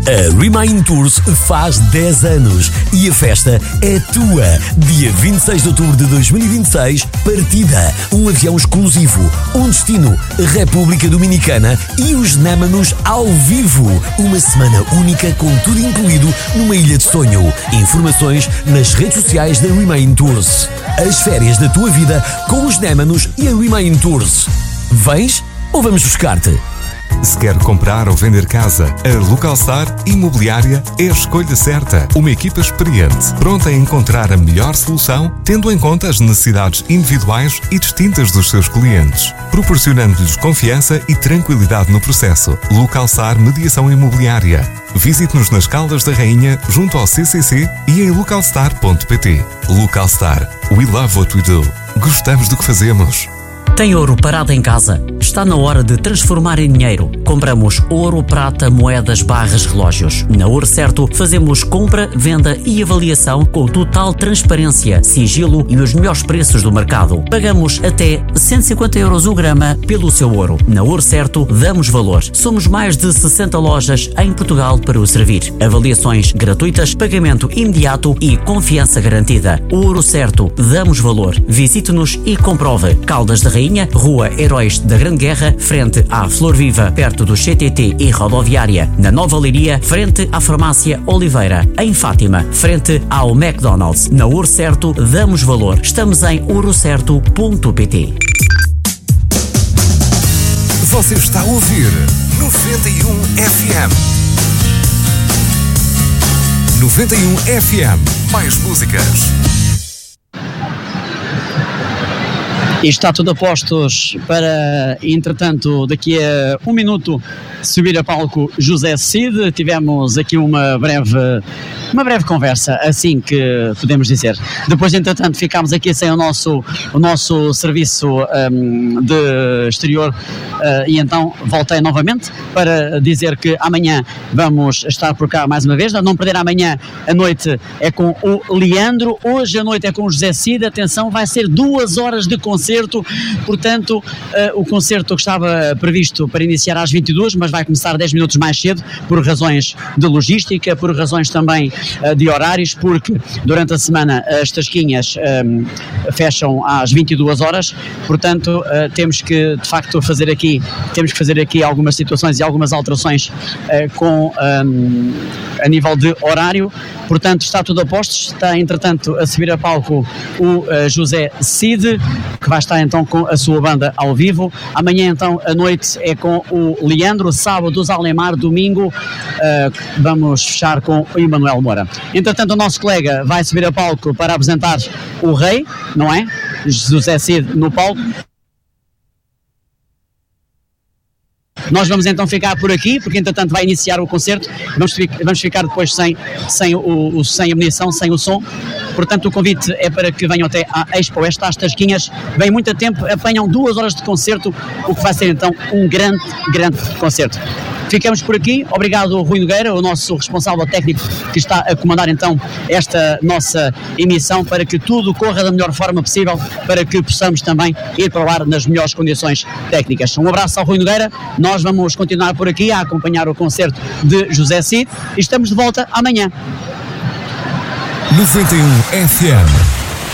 A Remain Tours faz 10 anos e a festa é tua. Dia 26 de outubro de 2026, partida. Um avião exclusivo, um destino, República Dominicana e os Némanos ao vivo. Uma semana única com tudo incluído numa ilha de sonho. Informações nas redes sociais da Remain Tours. As férias da tua vida com os Némanos e a Remain Tours. Vens ou vamos buscar-te? Se quer comprar ou vender casa, a Localstar Imobiliária é a escolha certa. Uma equipa experiente, pronta a encontrar a melhor solução, tendo em conta as necessidades individuais e distintas dos seus clientes, proporcionando-lhes confiança e tranquilidade no processo. Localstar Mediação Imobiliária. Visite-nos nas Caldas da Rainha, junto ao CCC e em localstar.pt. Localstar. We love what we do. Gostamos do que fazemos. Tem ouro parado em casa? Está na hora de transformar em dinheiro. Compramos ouro, prata, moedas, barras, relógios. Na Ouro Certo fazemos compra, venda e avaliação com total transparência, sigilo e os melhores preços do mercado. Pagamos até 150 € o grama pelo seu ouro. Na Ouro Certo damos valor. Somos mais de 60 lojas em Portugal para o servir. Avaliações gratuitas, pagamento imediato e confiança garantida. Ouro Certo, damos valor. Visite-nos e comprove. Caldas da Rainha, Rua Heróis da Grande Guerra, frente à Flor Viva, perto do CTT e rodoviária. Na Nova Leiria, frente à Farmácia Oliveira. Em Fátima, frente ao McDonald's. Na Ouro Certo, damos valor. Estamos em ourocerto.pt. Você está a ouvir 91 FM. 91 FM. Mais músicas. E está tudo a postos para, entretanto, daqui a um minuto, subir a palco José Cid. Tivemos aqui uma breve conversa, assim que podemos dizer. Depois, entretanto, ficámos aqui sem o nosso serviço de exterior e então voltei novamente para dizer que amanhã vamos estar por cá mais uma vez. Não perder amanhã à noite é com o Leandro, hoje à noite é com o José Cid. Atenção, vai ser 2 horas de concerto, portanto o concerto que estava previsto para iniciar às 22, mas vai começar 10 minutos mais cedo por razões de logística, por razões também de horários, porque durante a semana as tasquinhas fecham às 22 horas, portanto temos que de facto fazer aqui algumas situações e algumas alterações a nível de horário. Portanto, está tudo a postos. Está, entretanto, a subir a palco o José Cid, que vai estar então com a sua banda ao vivo. Amanhã, então, à noite é com o Leandro. Sábado, os Alemar. Domingo, vamos fechar com o Emanuel Moura. Entretanto, o nosso colega vai subir a palco para apresentar o Rei, não é? José Cid no palco. Nós vamos então ficar por aqui, porque entretanto vai iniciar o concerto, vamos ficar depois sem a munição, sem o som. Portanto, o convite é para que venham até à Expo Oeste, às Tasquinhas. Vêm muito a tempo, apanham 2 horas de concerto, o que vai ser então um grande concerto. Ficamos por aqui. Obrigado, Rui Nogueira, o nosso responsável técnico que está a comandar então esta nossa emissão, para que tudo corra da melhor forma possível, para que possamos também ir para o ar nas melhores condições técnicas. Um abraço ao Rui Nogueira. Nós vamos continuar por aqui a acompanhar o concerto de José Cid e estamos de volta amanhã. 91 FM.